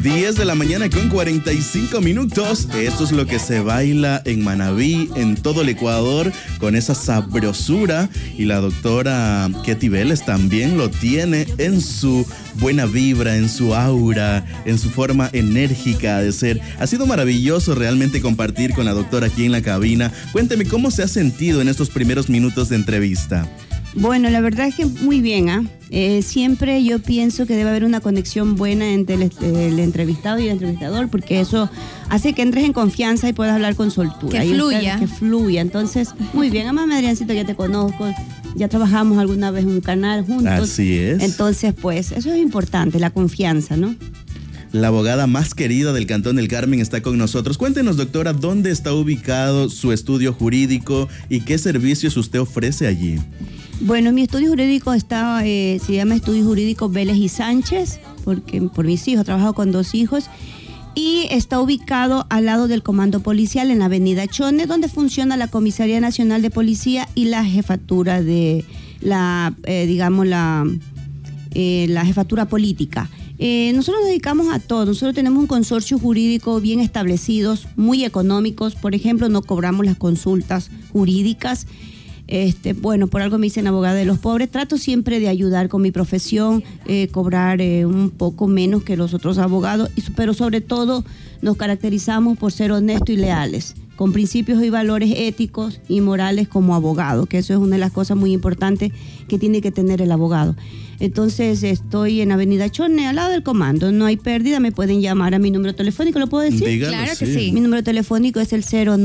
10 de la mañana con 45 minutos. Esto es lo que se baila en Manabí, en todo el Ecuador, con esa sabrosura. Y la doctora Ketty Vélez también lo tiene en su buena vibra, en su aura, en su forma enérgica de ser. Ha sido maravilloso realmente compartir con la doctora aquí en la cabina. Cuénteme cómo se ha sentido en estos primeros minutos de entrevista. Bueno, la verdad es que muy bien, siempre yo pienso que debe haber una conexión buena entre el entrevistado y el entrevistador, porque eso hace que entres en confianza y puedas hablar con soltura. Que fluya. Entonces, muy bien. Además, Adriancito, ya te conozco, ya trabajamos alguna vez en un canal juntos. Así es. Entonces, pues, eso es importante, la confianza, ¿no? La abogada más querida del Cantón del Carmen está con nosotros. Cuéntenos, doctora, ¿dónde está ubicado su estudio jurídico y qué servicios usted ofrece allí? Bueno, mi estudio jurídico se llama Estudio Jurídico Vélez y Sánchez, porque por mis hijos, trabajo con 2 hijos, y está ubicado al lado del Comando Policial en la avenida Chone, donde funciona la Comisaría Nacional de Policía y la jefatura de la jefatura política. Nosotros nos dedicamos a todo. Nosotros tenemos un consorcio jurídico bien establecidos, muy económicos. Por ejemplo, no cobramos las consultas jurídicas. Bueno, por algo me dicen abogada de los pobres. Trato siempre de ayudar con mi profesión, cobrar un poco menos que los otros abogados, pero sobre todo nos caracterizamos por ser honestos y leales, con principios y valores éticos y morales como abogado, que eso es una de las cosas muy importantes que tiene que tener el abogado. Entonces, estoy en Avenida Chone, al lado del comando. No hay pérdida, me pueden llamar a mi número telefónico, ¿lo puedo decir? Dígalo, claro que sí. Mi número telefónico es el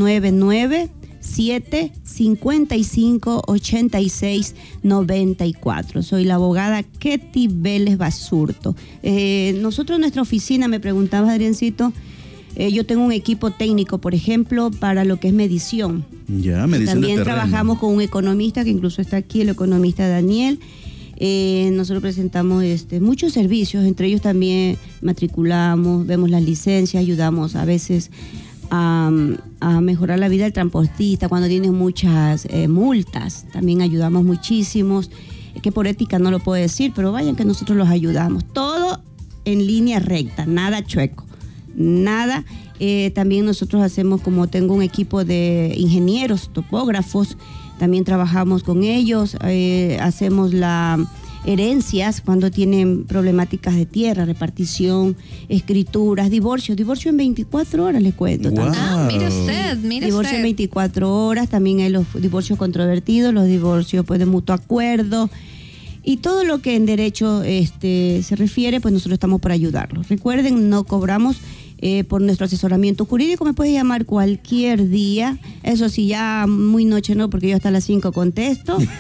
099-755-8694. Soy la abogada Ketty Vélez Basurto. Nuestra oficina, me preguntaba Adriancito, yo tengo un equipo técnico, por ejemplo, para lo que es medición. Ya, medición de terreno. También trabajamos con un economista que incluso está aquí, el economista Daniel. Nosotros presentamos muchos servicios, entre ellos también matriculamos, vemos las licencias, ayudamos a veces a mejorar la vida del transportista cuando tienen muchas multas. También ayudamos muchísimos, que por ética no lo puedo decir, pero vayan que nosotros los ayudamos. Todo en línea recta, nada chueco, nada. También nosotros hacemos, como tengo un equipo de ingenieros, topógrafos, también trabajamos con ellos, hacemos herencias cuando tienen problemáticas de tierra, repartición, escrituras, divorcio en 24 horas, les cuento. Wow. Mire usted. Divorcio en 24 horas, también hay los divorcios controvertidos, los divorcios pues, de mutuo acuerdo, y todo lo que en derecho se refiere, pues nosotros estamos para ayudarlos. Recuerden, no cobramos por nuestro asesoramiento jurídico. Me puedes llamar cualquier día, eso sí, ya muy noche no, porque yo hasta las 5 contesto,